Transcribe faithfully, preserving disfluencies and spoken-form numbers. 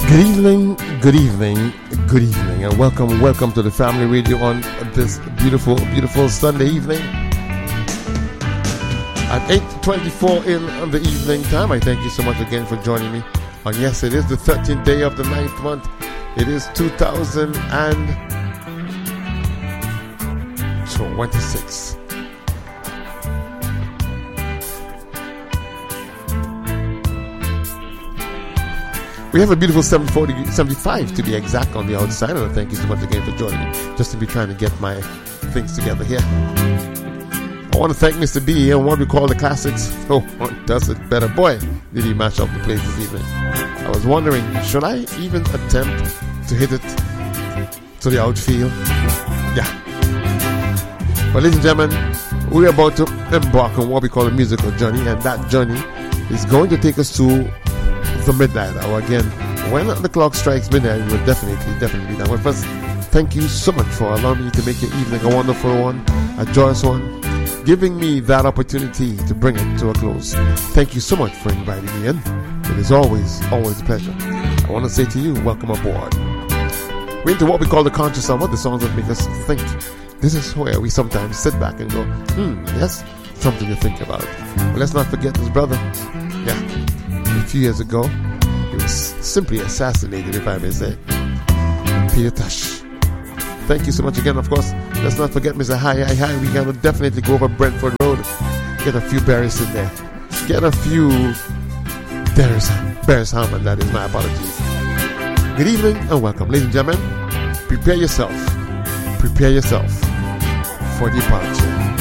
Good evening, good evening, good evening, and welcome, welcome to the Family Radio on this beautiful, beautiful Sunday evening at eight twenty-four in the evening time. I thank you so much again for joining me. And yes, it is the thirteenth day of the ninth month. It is two thousand twenty-six. We have a beautiful seven forty, seventy-five to be exact on the outside, and thank you so much again for joining me. Just to be trying to get my things together here. I want to thank Mister B and what we call the classics. Oh, does it better. Boy, did he mash up the place this evening. I was wondering, should I even attempt to hit it to the outfield? Yeah. But ladies and gentlemen, we're about to embark on what we call a musical journey, and that journey is going to take us to the midnight hour. Again, when the clock strikes midnight, we will definitely, definitely be done. But first, thank you so much for allowing me to make your evening a wonderful one, a joyous one, giving me that opportunity to bring it to a close. Thank you so much for inviting me in. It is always, always a pleasure. I want to say to you, welcome aboard. We're into what we call the conscious hour, the songs that make us think. This is where we sometimes sit back and go, hmm, yes, something to think about. But let's not forget this brother. Yeah. A few years ago, he was simply assassinated, if I may say. Peter Tosh. Thank you so much again. Of course, let's not forget Mister Hi Hi Hi. We're going to definitely go over Brentford Road. Get a few berries in there. Get a few berries. Berries Harmon, that is my apologies. Good evening and welcome. Ladies and gentlemen, prepare yourself. Prepare yourself for departure.